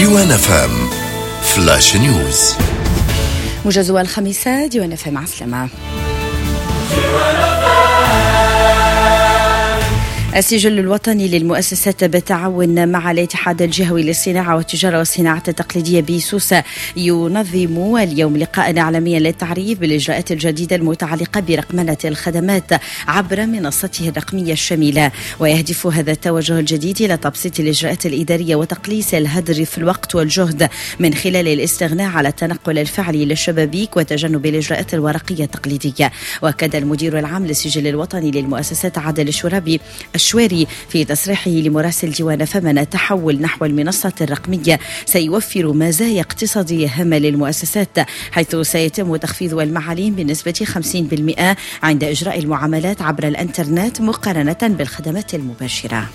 ديوان FM فلاش نيوز. موجز الخميسة ديوان FM عسلامة. السجل الوطني للمؤسسات بالتعاون مع الاتحاد الجهوي للصناعة والتجارة والصناعة التقليدية بسوسة ينظم اليوم لقاء عالميا للتعريف بالإجراءات الجديدة المتعلقة برقمنة الخدمات عبر منصته الرقمية الشاملة، ويهدف هذا التوجه الجديد إلى تبسيط الإجراءات الإدارية وتقليص الهدر في الوقت والجهد من خلال الاستغناء على التنقل الفعلي للشبابيك وتجنب الإجراءات الورقية التقليدية. وأكد المدير العام للسجل الوطني للمؤسسات عادل الشواري في تصريحه لمراسل ديوان FM أن التحول نحو المنصة الرقمية سيوفر مزايا اقتصادية هامة للمؤسسات، حيث سيتم تخفيض المعاليم بنسبة 50% عند إجراء المعاملات عبر الإنترنت مقارنة بالخدمات المباشرة.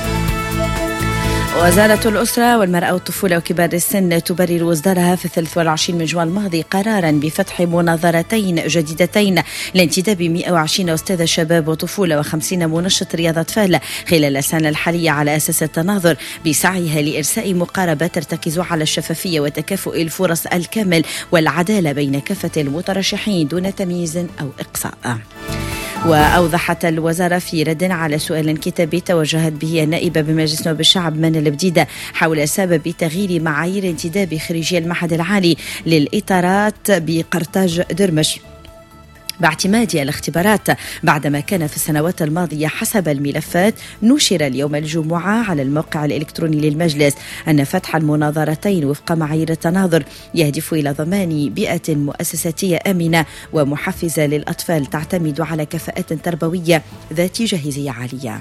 وزارة الأسرة والمرأة والطفولة وكبار السن تبرر إصدارها في 23 من جوان الماضي قرارا بفتح مناظرتين جديدتين لانتداب 120 أستاذ شباب وطفولة و50 منشط رياضة أطفال خلال السنة الحالية على أساس التناظر بسعيها لإرساء مقاربة ترتكز على الشفافية وتكافؤ الفرص الكامل والعدالة بين كافة المترشحين دون تمييز أو إقصاء. وأوضحت الوزارة في رد على سؤال كتابي توجهت به النائبة بمجلس نواب الشعب من البديدة حول سبب تغيير معايير انتداب خريجي المعهد العالي للإطارات بقرطاج درمش باعتماد الاختبارات، بعدما كان في السنوات الماضية حسب الملفات نشر اليوم الجمعة على الموقع الإلكتروني للمجلس أن فتح المناظرتين وفق معايير التناظر يهدف إلى ضمان بيئة مؤسساتية آمنة ومحفزة للأطفال تعتمد على كفاءات تربوية ذات جاهزية عالية.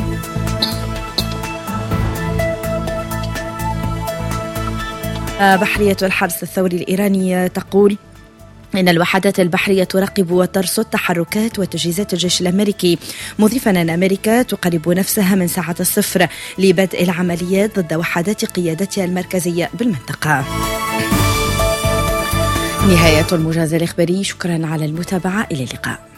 بحرية الحرس الثوري الإيراني تقول إن الوحدات البحرية تراقب وترصد تحركات وتجهيزات الجيش الأمريكي، مضيفا أن أمريكا تقرب نفسها من ساعة الصفر لبدء العمليات ضد وحدات قيادتها المركزية بالمنطقة. نهاية الموجز الإخباري، شكرا على المتابعة، إلى اللقاء.